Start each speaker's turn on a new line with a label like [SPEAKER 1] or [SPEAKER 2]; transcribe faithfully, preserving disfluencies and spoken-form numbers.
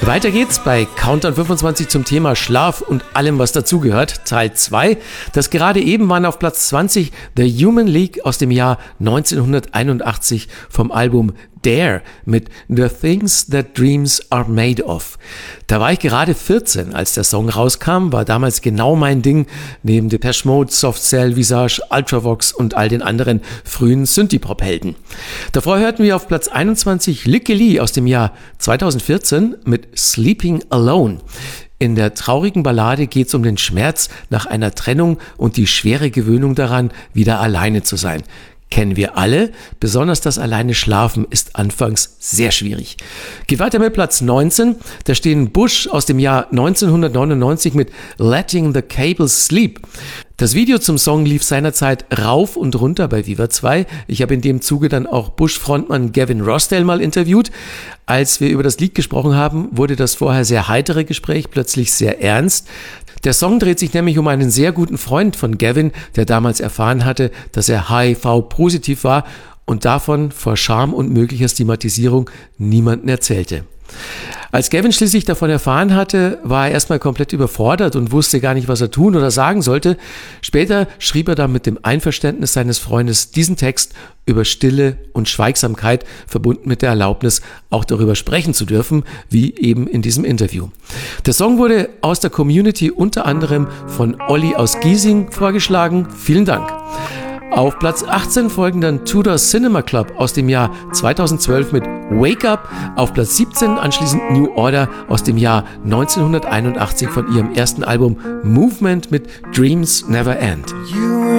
[SPEAKER 1] Weiter geht's bei Countdown fünfundzwanzig zum Thema Schlaf und allem, was dazugehört. Teil zwei. Das gerade eben waren auf Platz zwanzig The Human League aus dem Jahr neunzehnhunderteinundachtzig vom Album Dare mit The Things That Dreams Are Made Of. Da war ich gerade vierzehn, als der Song rauskam, war damals genau mein Ding, neben Depeche Mode, Soft Cell, Visage, Ultravox und all den anderen frühen Synthie-Pop-Helden. Davor hörten wir auf Platz einundzwanzig Lykke Li aus dem Jahr zweitausendvierzehn mit Sleeping Alone. In der traurigen Ballade geht es um den Schmerz nach einer Trennung und die schwere Gewöhnung daran, wieder alleine zu sein. Kennen wir alle, besonders das alleine Schlafen ist anfangs sehr schwierig. Geht weiter mit Platz neunzehn, da stehen Bush aus dem Jahr neunzehnhundertneunundneunzig mit Letting the Cable Sleep. Das Video zum Song lief seinerzeit rauf und runter bei Viva zwei. Ich habe in dem Zuge dann auch Bush-Frontmann Gavin Rossdale mal interviewt. Als wir über das Lied gesprochen haben, wurde das vorher sehr heitere Gespräch plötzlich sehr ernst. Der Song dreht sich nämlich um einen sehr guten Freund von Gavin, der damals erfahren hatte, dass er H I V-positiv war und davon vor Scham und möglicher Stigmatisierung niemandem erzählte. Als Gavin schließlich davon erfahren hatte, war er erstmal komplett überfordert und wusste gar nicht, was er tun oder sagen sollte. Später schrieb er dann mit dem Einverständnis seines Freundes diesen Text über Stille und Schweigsamkeit, verbunden mit der Erlaubnis, auch darüber sprechen zu dürfen, wie eben in diesem Interview. Der Song wurde aus der Community unter anderem von Olli aus Giesing vorgeschlagen. Vielen Dank. Auf Platz achtzehn folgen dann Tudor Cinema Club aus dem Jahr zweitausendzwölf mit Wake Up. Auf Platz siebzehn anschließend New Order aus dem Jahr neunzehnhunderteinundachtzig von ihrem ersten Album Movement mit Dreams Never End.